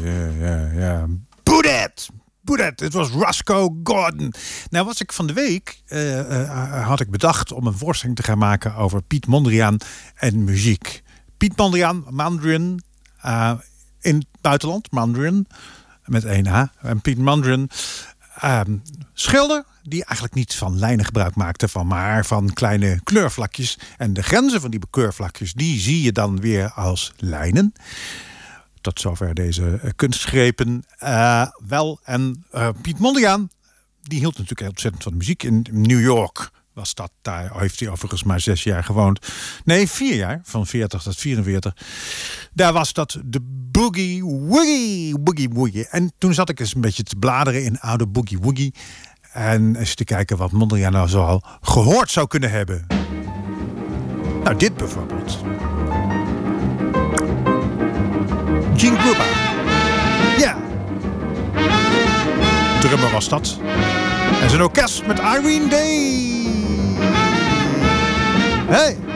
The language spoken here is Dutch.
ja. Boet it! Het was Roscoe Gordon. Nou was ik van de week, had ik bedacht om een voorstelling te gaan maken over Piet Mondriaan en muziek. Piet Mondriaan, Mondriaan, in het buitenland, Mondriaan, met 1 A. En Piet Mondriaan, schilder die eigenlijk niet van lijnen gebruik maakte, maar van kleine kleurvlakjes. En de grenzen van die kleurvlakjes, die zie je dan weer als lijnen. Tot zover deze kunstgrepen. Piet Mondriaan, die hield natuurlijk ontzettend van de muziek. In New York was dat. Daar heeft hij overigens maar 6 jaar gewoond. Nee, 4 jaar. Van 40 tot 44. Daar was dat de Boogie Woogie. En toen zat ik eens een beetje te bladeren in oude Boogie Woogie. En eens te kijken wat Mondriaan nou zoal gehoord zou kunnen hebben. Nou, dit bijvoorbeeld. Gene Krupa. Ja. Drummer was dat. En zijn orkest met Irene Day. Hey.